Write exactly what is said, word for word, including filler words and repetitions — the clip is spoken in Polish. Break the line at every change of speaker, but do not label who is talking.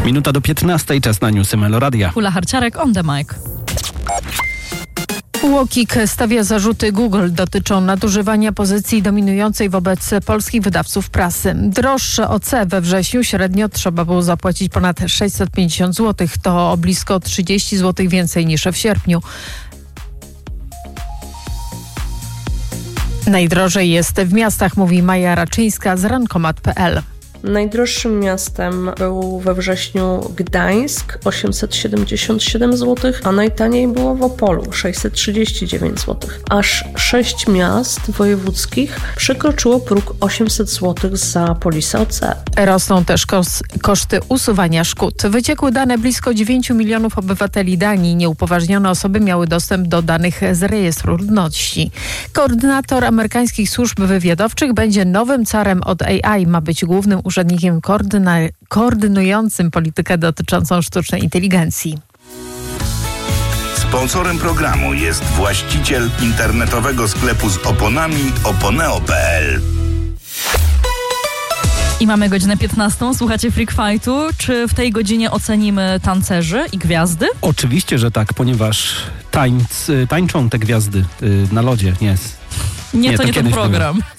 Minuta do piętnastej, czas na newsy Meloradia.
Ula Harciarek, on the mic.
UOKiK stawia zarzuty Google dotyczą nadużywania pozycji dominującej wobec polskich wydawców prasy. Droższe O C we wrześniu średnio trzeba było zapłacić ponad sześćset pięćdziesiąt złotych. To o blisko trzydzieści złotych więcej niż w sierpniu. Najdrożej jest w miastach, mówi Maja Raczyńska z rankomat kropka p l.
Najdroższym miastem był we wrześniu Gdańsk, osiemset siedemdziesiąt siedem złotych, a najtaniej było w Opolu, sześćset trzydzieści dziewięć złotych. Aż sześć miast wojewódzkich przekroczyło próg osiemset złotych za polisę O C.
Rosną też kos- koszty usuwania szkód. Wyciekły dane blisko dziewięć milionów obywateli Danii. Nieupoważnione osoby miały dostęp do danych z rejestru ludności. Koordynator amerykańskich służb wywiadowczych będzie nowym carem od A I. Ma być głównym urzędnikiem koordyna- koordynującym politykę dotyczącą sztucznej inteligencji.
Sponsorem programu jest właściciel internetowego sklepu z oponami oponeo kropka p l.
I mamy godzinę piętnastą. Słuchacie Freak Fightu. Czy w tej godzinie ocenimy tancerzy i gwiazdy?
Oczywiście, że tak, ponieważ tańc, tańczą te gwiazdy na lodzie. Nie,
Nie,
nie
to,
to
nie ten
kiedyś
program.
było.